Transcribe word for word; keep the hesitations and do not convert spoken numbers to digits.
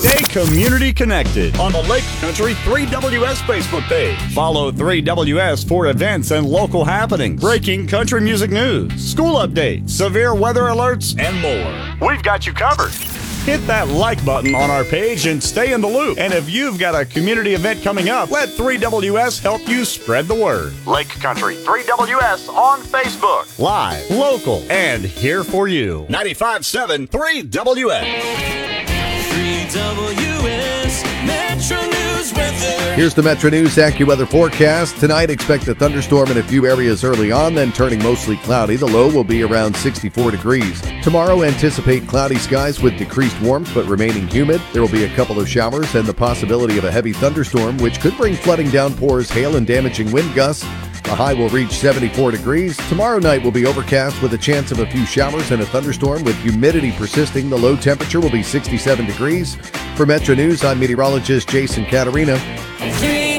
Stay community connected on the Lake Country three W S Facebook page. Follow three W S for events and local happenings, breaking country music news, school updates, severe weather alerts, and more. We've got you covered. Hit that like button on our page and stay in the loop. And if you've got a community event coming up, let three W S help you spread the word. Lake Country three W S on Facebook. Live, local, and here for you. ninety-five point seven three W S. three W S Metro News weather. Here's the Metro News AccuWeather forecast. Tonight, expect a thunderstorm in a few areas early on, then turning mostly cloudy. The low will be around sixty-four degrees. Tomorrow, anticipate cloudy skies with decreased warmth but remaining humid. There will be a couple of showers and the possibility of a heavy thunderstorm, which could bring flooding downpours, hail, and damaging wind gusts. The high will reach seventy-four degrees. Tomorrow night will be overcast with a chance of a few showers and a thunderstorm with humidity persisting. The low temperature will be sixty-seven degrees. For Metro News, I'm meteorologist Jason Caterina.